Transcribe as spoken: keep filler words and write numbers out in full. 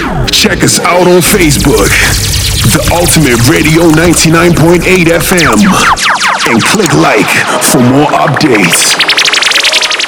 Check us out on Facebook, The Ultimate Radio ninety-nine point eight F M, and click like for more updates.